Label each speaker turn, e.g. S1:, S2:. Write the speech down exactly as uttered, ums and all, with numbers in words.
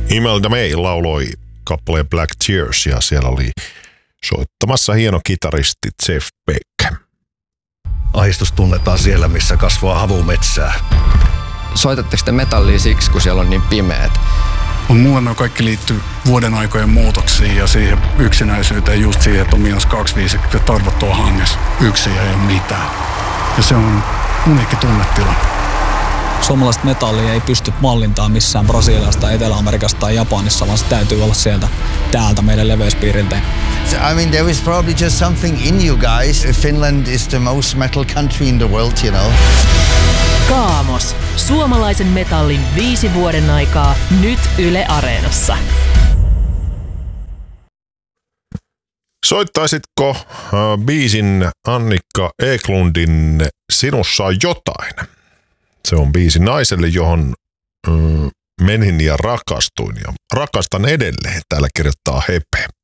S1: Imelda May lauloi kappaleen Black Tears ja siellä oli soittamassa hieno kitaristi Jeff Beck.
S2: Ahdistus tunnetaan siellä, missä kasvaa havumetsää.
S3: Soitatteko te metallia siksi, kun siellä on niin pimeät?
S4: Mulle nämä kaikki liittyy vuoden aikojen muutoksiin ja siihen yksinäisyyteen, just siihen, että on miinus kaksikymmentäviisi ja tarvot tuo hangessa. Yksin ja ei ole mitään. Ja se on uniikki tunnetila.
S5: Suomalaista metallia ei pysty mallintaan missään Brasiliasta, Etelä-Amerikasta tai Japanissa, vaan se täytyy olla sieltä täältä meidän leveyspiiriltä.
S6: I mean, there is probably just something in you guys. Finland is the most metal country in the world, you know.
S7: Kaamos. Suomalaisen metallin viisi vuoden aikaa nyt Yle Areenassa.
S1: Soittaisitko äh, biisin Annikka Eklundin Sinussa on jotain? Se on biisi naiselle, johon äh, menin ja rakastuin ja rakastan edelleen. Täällä kirjoittaa Hepe.